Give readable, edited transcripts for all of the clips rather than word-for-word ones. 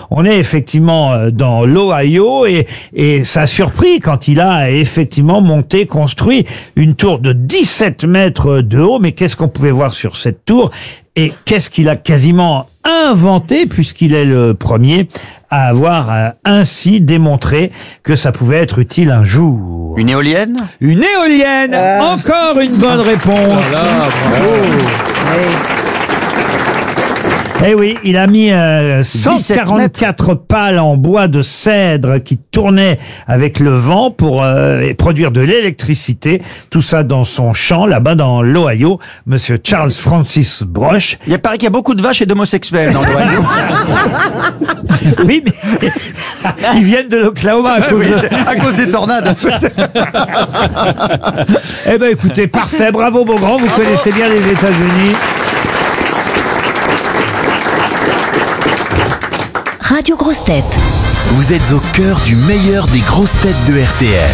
On est effectivement dans l'Ohio et ça a surpris quand il a effectivement construit une tour de 17 mètres de haut. Mais qu'est-ce qu'on pouvait voir sur cette tour? Et qu'est-ce qu'il a quasiment inventé, puisqu'il est le premier à avoir ainsi démontré que ça pouvait être utile un jour? Une éolienne? Une éolienne. Encore une bonne réponse. Eh oui, il a mis 144 pales en bois de cèdre qui tournaient avec le vent pour produire de l'électricité. Tout ça dans son champ, là-bas dans l'Ohio. Monsieur Charles Francis Broch. Il paraît qu'il y a beaucoup de vaches et d'homosexuels dans l'Ohio. Oui, mais ils viennent de l'Oklahoma à cause des tornades. Eh ben, écoutez, parfait. Bravo, Beaugrand. Vous connaissez bien les États-Unis. Radio Grosses Têtes. Vous êtes au cœur du meilleur des grosses têtes de RTL.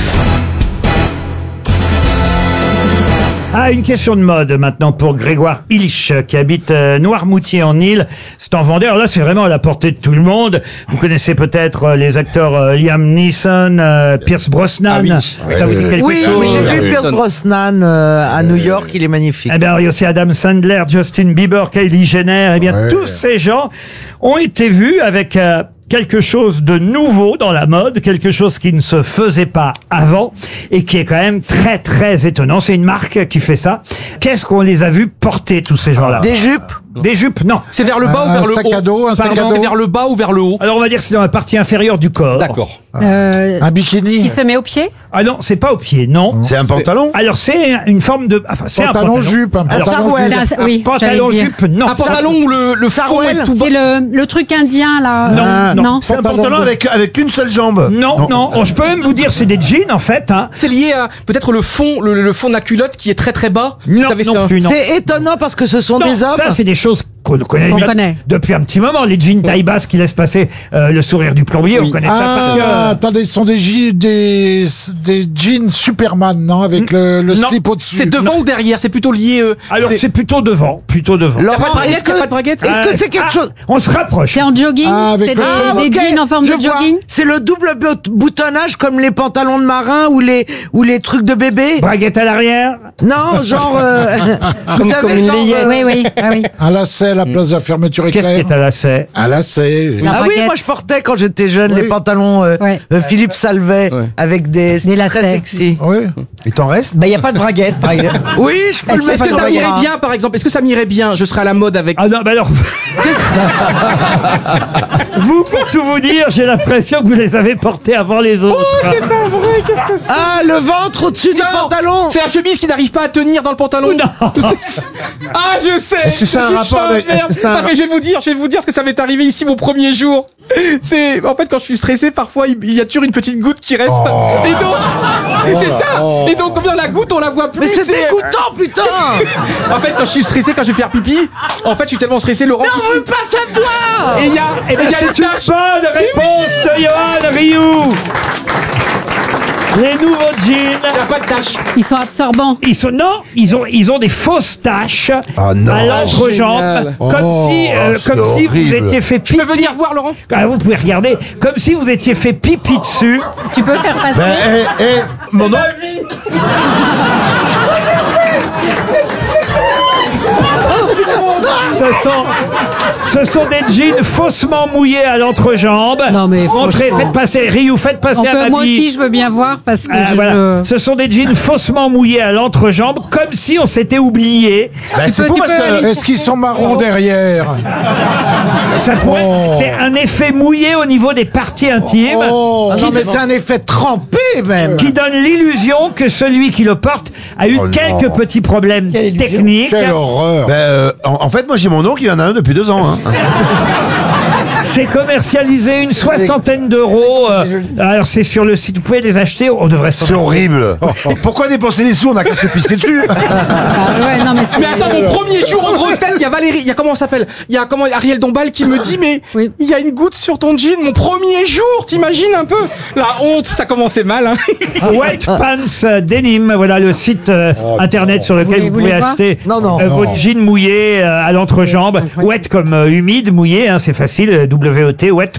Ah, une question de mode maintenant pour Grégoire Ilch qui habite Noirmoutier en Île. C'est en Vendée. Alors là, c'est vraiment à la portée de tout le monde. Vous connaissez peut-être les acteurs Liam Neeson, Pierce Brosnan. Ça vous dit quelque chose? Oui, j'ai vu Pierce Brosnan à New York. Il est magnifique. Eh bien, il y a aussi Adam Sandler, Justin Bieber, Kylie Jenner. Eh bien, tous ces gens ont été vus avec quelque chose de nouveau dans la mode, quelque chose qui ne se faisait pas avant et qui est quand même très très étonnant. C'est une marque qui fait ça. Qu'est-ce qu'on les a vus porter, tous ces gens-là? Des jupes? Des jupes, non. C'est vers le bas ou vers le haut? Un sac à dos. C'est vers le bas ou vers le haut? Alors on va dire que c'est dans la partie inférieure du corps. D'accord. Un bikini. Qui se met au pied? Ah non, c'est pas au pied, non. C'est un pantalon? Alors c'est une forme de... Enfin, c'est un Pantalon jupe. Un pantalon jupe. Oui, pantalon jupe, non. Un pantalon où le fond est tout bas. C'est le truc indien, là. Non, C'est un pantalon avec une seule jambe. Non. Oh, je peux même vous dire, c'est des jeans en fait. Hein. C'est lié à peut-être le fond de la culotte qui est très très bas. Non, Vous savez, non plus, non. C'est étonnant parce que ce sont Non, des hommes. ça c'est des choses qu'on connaît, On bien connaît. depuis un petit moment. Les jeans taille basse qui laissent passer le sourire du plombier, on connaît ça par cœur. Attendez, ce sont des jeans Superman, non? Avec le Non, slip au-dessus. C'est devant ou derrière? C'est plutôt lié. Alors c'est plutôt devant, Laurent, Est-ce qu'il n'y a pas de braguette? est-ce que c'est quelque chose? On se rapproche. C'est en jogging? Ah, avec C'est le- des jeans en forme de Je vois. jogging? C'est le double boutonnage comme les pantalons de marin ou les trucs de bébé? Braguette à l'arrière. Non, genre vous savez, comme une genre, layette. Oui. Ah oui. Un lacet à la place de la fermeture Qu'est-ce qui éclair. est à lacet? Un lacet. La Ah oui, braguette. moi je portais quand j'étais jeune les pantalons Ouais. Philippe Salvet avec des lacets. très sexy. Oui. Il t'en reste? Bah, il n'y a pas de braguette. Oui, je peux le Est-ce mettre que dans ça la m'irait bras. bien, par exemple? Est-ce que ça m'irait bien? Je serais à la mode avec. Ah non, bah alors... Vous, pour tout vous dire, j'ai l'impression que vous les avez portés avant les autres. Ah, le ventre au-dessus du Non, pantalon. c'est la chemise qui n'arrive pas à tenir dans le pantalon. Non. Ah, je sais. Est-ce que c'est un rapport avec- Merde. est-ce que c'est un- Parce que je vais vous dire ce que ça m'est arrivé ici mon premier jour. C'est en fait quand je suis stressé, parfois il y a toujours une petite goutte qui reste. Et donc c'est ça. Et donc combien la goutte on la voit plus. Mais c'est dégoûtant, putain. En fait quand je suis stressé, quand je vais faire pipi, en fait je suis tellement stressé, Laurent. On veut pas savoir. Et il y a Eh bien, une c'est une tache. bonne réponse de Johan Rioux. Les nouveaux jeans, Il n'y a pas de tache. Ils sont absorbants. ils ont des fausses taches Ah non. à l'entrejambe, Génial. comme si vous horrible. étiez fait Je pipi. peux venir voir Laurent? Ah, vous pouvez regarder, comme si vous étiez fait pipi dessus. Tu peux faire passer. Moment. Ce sont des jeans faussement mouillés à l'entrejambe. Non, mais Montrez, franchement. faites passer, Rioux, faites passer On à peut, ma moi aussi, vie. je veux bien voir parce que Ah, je voilà. Ce sont des jeans faussement mouillés à l'entrejambe, comme si on s'était oublié. C'est peux- pour tu parce peux que- aller- Est-ce qu'ils sont marrons derrière? Ça pourrait, c'est un effet mouillé au niveau des parties intimes. Oh. Ah non, mais c'est un effet trempé même. Qui donne l'illusion que celui qui le porte a eu quelques petits problèmes techniques. Quelle horreur. En fait, moi j'ai mon oncle, il en a un depuis 2 ans. Hein. C'est commercialisé une 60aine d'euros. Alors c'est sur le site, vous pouvez les acheter. On devrait s'en C'est horrible. Pourquoi dépenser des sous? On a qu'à se pisser dessus. Ah ouais, non, mais c'est. Mais attends, mon premier jour en grosse tête, il y a Valérie, il y a comment on s'appelle? Il y a comment Ariel Dombal qui me dit mais Oui. il y a une goutte sur ton jean, mon premier jour, t'imagines un peu? La honte, ça commençait mal. Hein. White Pants Denim, voilà le site internet sur lequel Vous vous pouvez voulez voir acheter Non. votre jean mouillé à l'entrejambe. Wet comme humide, mouillé, hein, c'est facile, WET, Wet